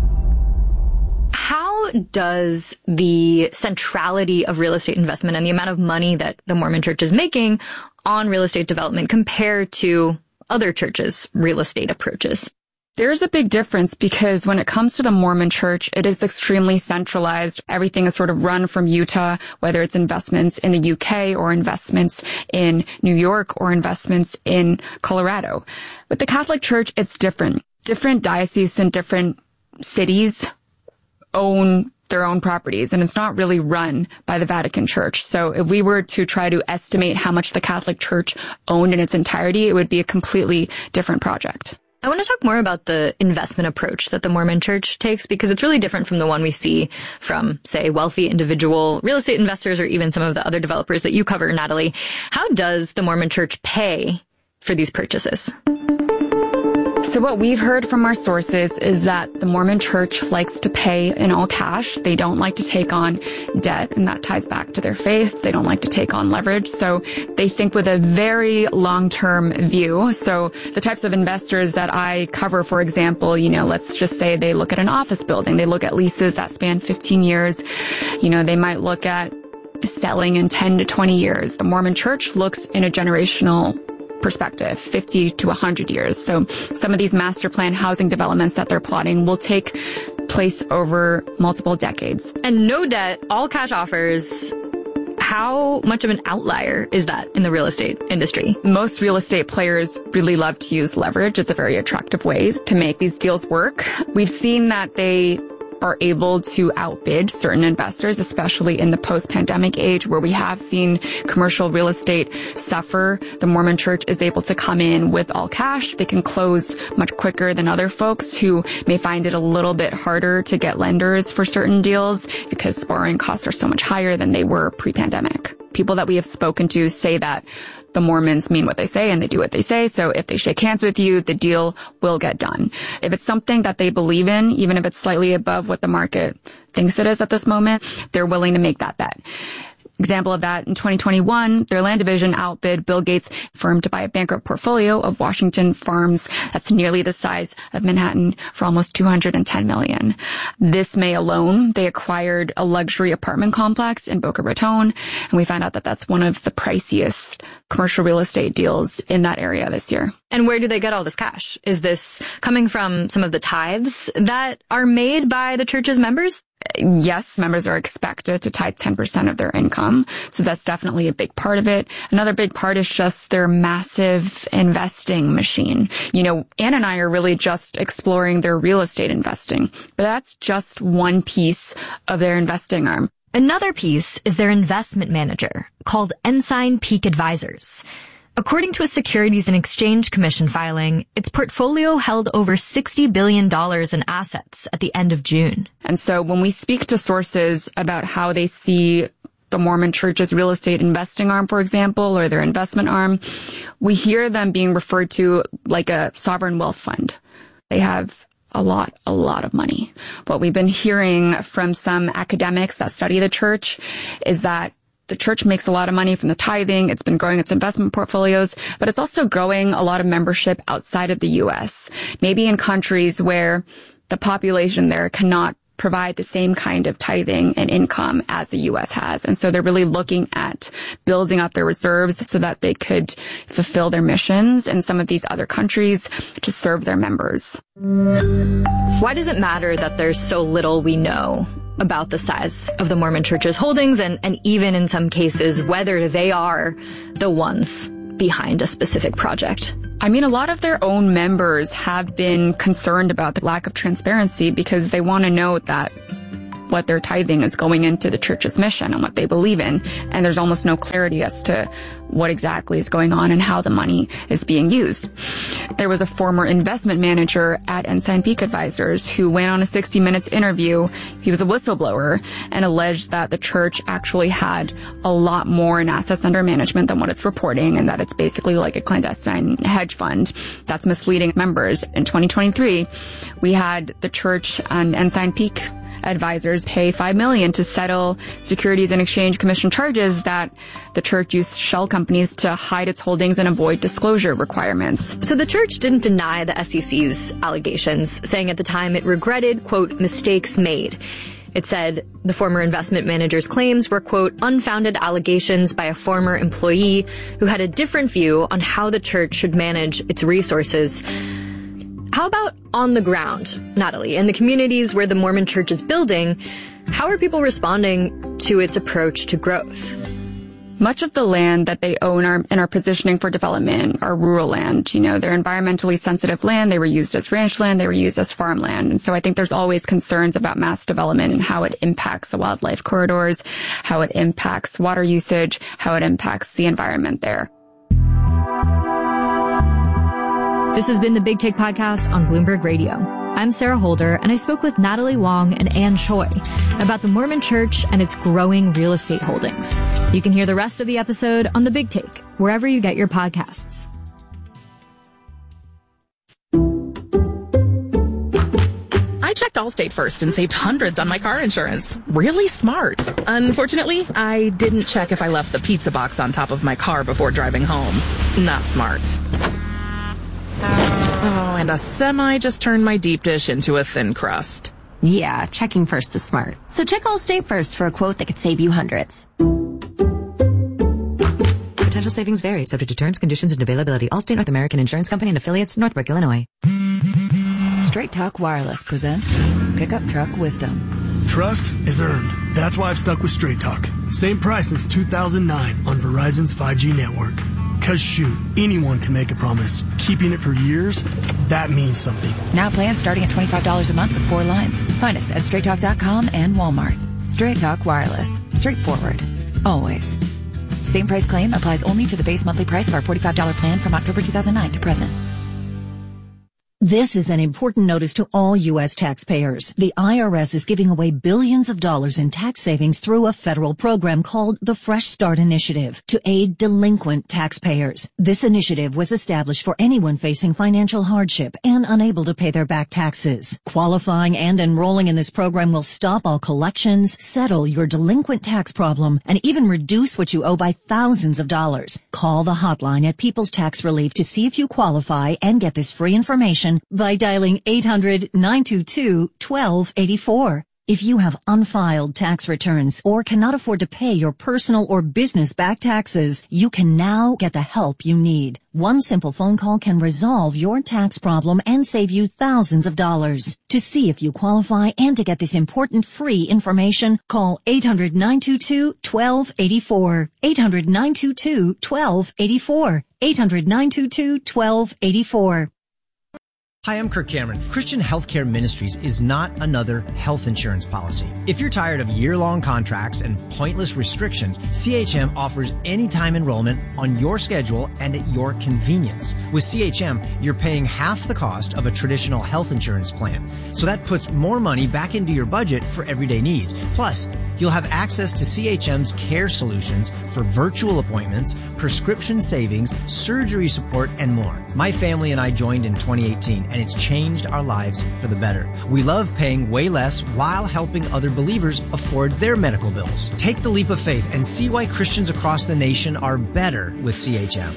How does the centrality of real estate investment and the amount of money that the Mormon Church is making on real estate development compare to other churches' real estate approaches? There's a big difference because when it comes to the Mormon Church, it is extremely centralized. Everything is sort of run from Utah, whether it's investments in the UK or investments in New York or investments in Colorado. With the Catholic Church, it's different. Different dioceses and different cities own their own properties, and it's not really run by the Vatican Church. So if we were to try to estimate how much the Catholic Church owned in its entirety, it would be a completely different project. I want to talk more about the investment approach that the Mormon Church takes because it's really different from the one we see from, say, wealthy individual real estate investors or even some of the other developers that you cover, Natalie. How does the Mormon Church pay for these purchases? So what we've heard from our sources is that the Mormon Church likes to pay in all cash. They don't like to take on debt, and that ties back to their faith. They don't like to take on leverage. So they think with a very long-term view. So the types of investors that I cover, for example, let's just say they look at an office building. They look at leases that span 15 years. They might look at selling in 10 to 20 years. The Mormon Church looks in a generational perspective, 50 to 100 years. So some of these master plan housing developments that they're plotting will take place over multiple decades. And no debt, all cash offers. How much of an outlier is that in the real estate industry? Most real estate players really love to use leverage. It's a very attractive way to make these deals work. We've seen that they are able to outbid certain investors, especially in the post-pandemic age where we have seen commercial real estate suffer. The Mormon Church is able to come in with all cash. They can close much quicker than other folks who may find it a little bit harder to get lenders for certain deals because borrowing costs are so much higher than they were pre-pandemic. People that we have spoken to say that the Mormons mean what they say and they do what they say. So if they shake hands with you, the deal will get done. If it's something that they believe in, even if it's slightly above what the market thinks it is at this moment, they're willing to make that bet. Example of that, in 2021, their land division outbid Bill Gates' firm to buy a bankrupt portfolio of Washington farms that's nearly the size of Manhattan for almost $210 million. This May alone, they acquired a luxury apartment complex in Boca Raton, and we found out that that's one of the priciest commercial real estate deals in that area this year. And where do they get all this cash? Is this coming from some of the tithes that are made by the church's members? Yes, members are expected to tithe 10% of their income. So that's definitely a big part of it. Another big part is just their massive investing machine. Ann and I are really just exploring their real estate investing, but that's just one piece of their investing arm. Another piece is their investment manager called Ensign Peak Advisors. According to a Securities and Exchange Commission filing, its portfolio held over $60 billion in assets at the end of June. And so when we speak to sources about how they see the Mormon Church's real estate investing arm, for example, or their investment arm, we hear them being referred to like a sovereign wealth fund. They have a lot of money. What we've been hearing from some academics that study the church is that the church makes a lot of money from the tithing. It's been growing its investment portfolios, but it's also growing a lot of membership outside of the U.S., maybe in countries where the population there cannot provide the same kind of tithing and income as the U.S. has. And so they're really looking at building up their reserves so that they could fulfill their missions in some of these other countries to serve their members. Why does it matter that there's so little we know about the size of the Mormon Church's holdings and even in some cases whether they are the ones behind a specific project? I mean, a lot of their own members have been concerned about the lack of transparency because they want to know that what they're tithing is going into the church's mission and what they believe in. And there's almost no clarity as to what exactly is going on and how the money is being used. There was a former investment manager at Ensign Peak Advisors who went on a 60 Minutes interview. He was a whistleblower and alleged that the church actually had a lot more in assets under management than what it's reporting, and that it's basically like a clandestine hedge fund that's misleading members. In 2023, we had the church and Ensign Peak Advisors pay $5 million to settle Securities and Exchange Commission charges that the church used shell companies to hide its holdings and avoid disclosure requirements. So the church didn't deny the SEC's allegations, saying at the time it regretted, quote, mistakes made. It said the former investment manager's claims were, quote, unfounded allegations by a former employee who had a different view on how the church should manage its resources. How about on the ground, Natalie, in the communities where the Mormon Church is building? How are people responding to its approach to growth? Much of the land that they own and are positioning for development are rural land. You know, they're environmentally sensitive land. They were used as ranch land. They were used as farmland. And so I think there's always concerns about mass development and how it impacts the wildlife corridors, how it impacts water usage, how it impacts the environment there. This has been the Big Take Podcast on Bloomberg Radio. I'm Sarah Holder, and I spoke with Natalie Wong and Ann Choi about the Mormon Church and its growing real estate holdings. You can hear the rest of the episode on The Big Take, wherever you get your podcasts. I checked Allstate first and saved hundreds on my car insurance. Really smart. Unfortunately, I didn't check if I left the pizza box on top of my car before driving home. Not smart. Oh, and a semi just turned my deep dish into a thin crust. Yeah, checking first is smart. So check Allstate first for a quote that could save you hundreds. Potential savings vary, subject to terms, conditions, and availability. Allstate North American Insurance Company and affiliates, Northbrook, Illinois. Straight Talk Wireless presents Pickup Truck Wisdom. Trust is earned. That's why I've stuck with Straight Talk. Same price since 2009 on Verizon's 5G network. Cause shoot, anyone can make a promise. Keeping it for years, that means something. Now plans starting at $25 a month with 4 lines. Find us at straighttalk.com and Walmart. Straight Talk Wireless. Straightforward. Always. Same price claim applies only to the base monthly price of our $45 plan from October 2009 to present. This is an important notice to all U.S. taxpayers. The IRS is giving away billions of dollars in tax savings through a federal program called the Fresh Start Initiative to aid delinquent taxpayers. This initiative was established for anyone facing financial hardship and unable to pay their back taxes. Qualifying and enrolling in this program will stop all collections, settle your delinquent tax problem, and even reduce what you owe by thousands of dollars. Call the hotline at People's Tax Relief to see if you qualify and get this free information by dialing 800-922-1284. If you have unfiled tax returns or cannot afford to pay your personal or business back taxes, you can now get the help you need. One simple phone call can resolve your tax problem and save you thousands of dollars. To see if you qualify and to get this important free information, call 800-922-1284. 800-922-1284. 800-922-1284. Hi, I'm Kirk Cameron. Christian Healthcare Ministries is not another health insurance policy. If you're tired of year-long contracts and pointless restrictions, CHM offers anytime enrollment on your schedule and at your convenience. With CHM, you're paying half the cost of a traditional health insurance plan. So that puts more money back into your budget for everyday needs. Plus, you'll have access to CHM's care solutions for virtual appointments, prescription savings, surgery support, and more. My family and I joined in 2018, and it's changed our lives for the better. We love paying way less while helping other believers afford their medical bills. Take the leap of faith and see why Christians across the nation are better with CHM.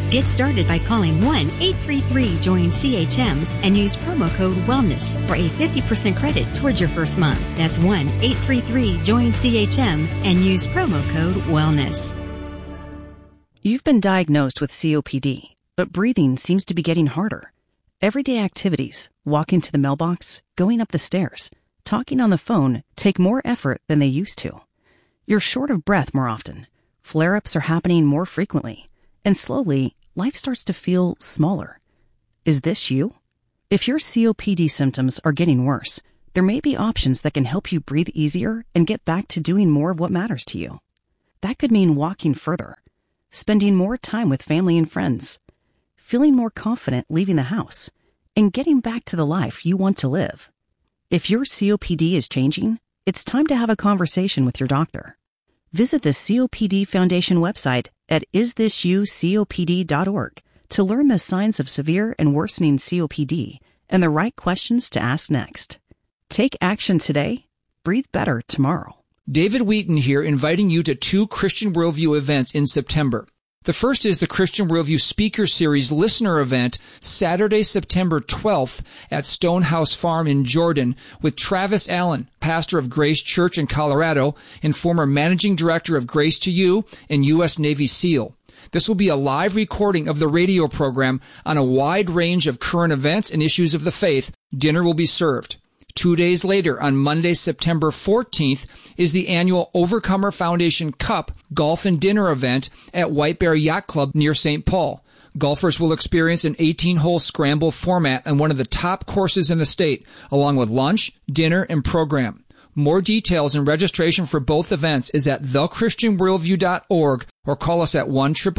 Get started by calling 1-833-JOIN-CHM and use promo code WELLNESS for a 50% credit towards your first month. That's 1-833-JOIN-CHM and use promo code WELLNESS. You've been diagnosed with COPD, but breathing seems to be getting harder. Everyday activities, walking to the mailbox, going up the stairs, talking on the phone take more effort than they used to. You're short of breath more often. Flare-ups are happening more frequently. And slowly, life starts to feel smaller. Is this you? If your COPD symptoms are getting worse, there may be options that can help you breathe easier and get back to doing more of what matters to you. That could mean walking further, spending more time with family and friends, feeling more confident leaving the house, and getting back to the life you want to live. If your COPD is changing, it's time to have a conversation with your doctor. Visit the COPD Foundation website at isthisyoucopd.org to learn the signs of severe and worsening COPD and the right questions to ask next. Take action today. Breathe better tomorrow. David Wheaton here, inviting you to 2 Christian Worldview events in September. The first is the Christian Worldview Speaker Series listener event, Saturday, September 12th at Stonehouse Farm in Jordan with Travis Allen, pastor of Grace Church in Colorado and former managing director of Grace to You and U.S. Navy SEAL. This will be a live recording of the radio program on a wide range of current events and issues of the faith. Dinner will be served. 2 days later, on Monday, September 14th, is the annual Overcomer Foundation Cup Golf and Dinner event at White Bear Yacht Club near St. Paul. Golfers will experience an 18-hole scramble format on one of the top courses in the state, along with lunch, dinner, and program. More details and registration for both events is at thechristianworldview.org or call us at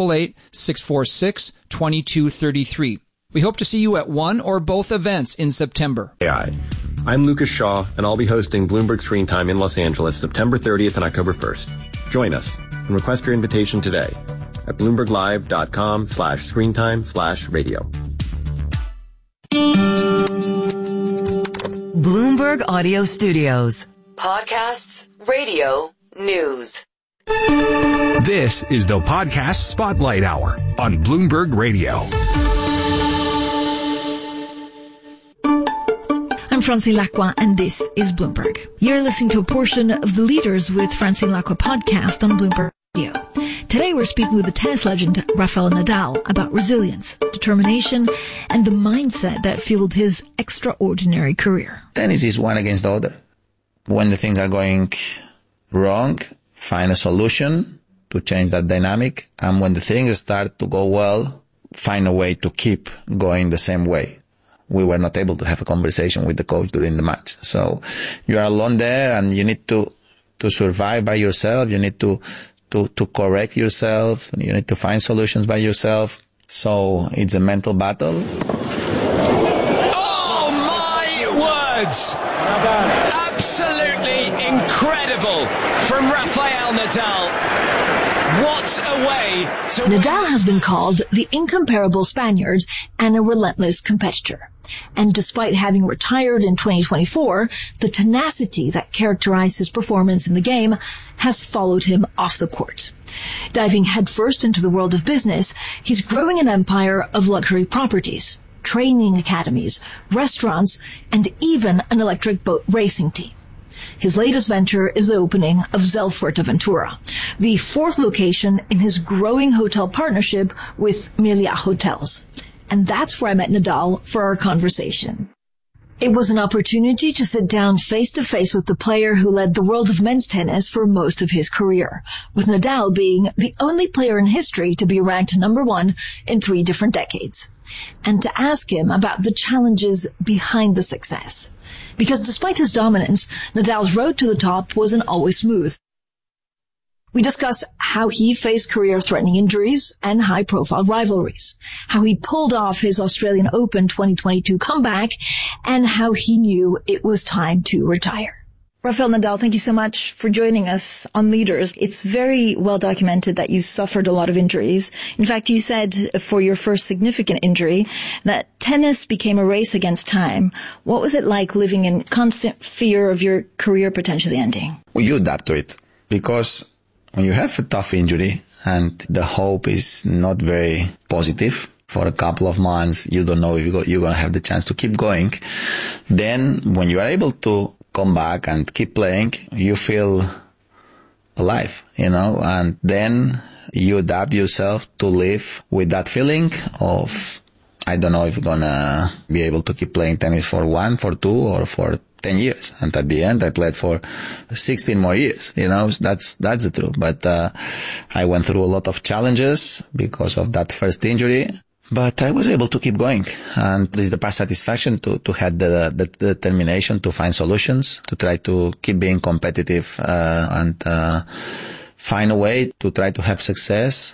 1-888-646-2233. We hope to see you at one or both events in September. Hi, I'm Lucas Shaw, and I'll be hosting Bloomberg Screen Time in Los Angeles September 30th and October 1st. Join us and request your invitation today at bloomberglive.com/screentime/radio. Bloomberg Audio Studios. Podcasts, radio, news. This is the Podcast Spotlight Hour on Bloomberg Radio. I'm Francine Lacqua, and this is Bloomberg. You're listening to a portion of the Leaders with Francine Lacqua podcast on Bloomberg Radio. Today we're speaking with the tennis legend Rafael Nadal about resilience, determination, and the mindset that fueled his extraordinary career. Tennis is one against the other. When the things are going wrong, find a solution to change that dynamic. And when the things start to go well, find a way to keep going the same way. We were not able to have a conversation with the coach during the match. So you are alone there and you need to survive by yourself. You need to correct yourself. You need to find solutions by yourself. So it's a mental battle. Oh my words! Absolutely incredible from Rafael Nadal. What a way to... Nadal has been called the incomparable Spaniard and a relentless competitor. And despite having retired in 2024, the tenacity that characterized his performance in the game has followed him off the court. Diving headfirst into the world of business, he's growing an empire of luxury properties, training academies, restaurants, and even an electric boat racing team. His latest venture is the opening of Zel Fuerteventura, the 4th location in his growing hotel partnership with Melia Hotels. And that's where I met Nadal for our conversation. It was an opportunity to sit down face to face with the player who led the world of men's tennis for most of his career, with Nadal being the only player in history to be ranked number 1 in 3 different decades. And to ask him about the challenges behind the success. Because despite his dominance, Nadal's road to the top wasn't always smooth. We discussed how he faced career-threatening injuries and high-profile rivalries, how he pulled off his Australian Open 2022 comeback, and how he knew it was time to retire. Rafael Nadal, thank you so much for joining us on Leaders. It's very well documented that you suffered a lot of injuries. In fact, you said for your first significant injury that tennis became a race against time. What was it like living in constant fear of your career potentially ending? Well, you adapt to it because when you have a tough injury and the hope is not very positive. For a couple of months, you don't know if you're going to have the chance to keep going. Then when you are able to come back and keep playing, you feel alive, and then you adapt yourself to live with that feeling of, I don't know if you're going to be able to keep playing tennis for 1, for 2, or for 10 years. And at the end, I played for 16 more years. That's the truth. But I went through a lot of challenges because of that first injury. But I was able to keep going, and this is the past satisfaction to have the determination to find solutions, to try to keep being competitive, and find a way to try to have success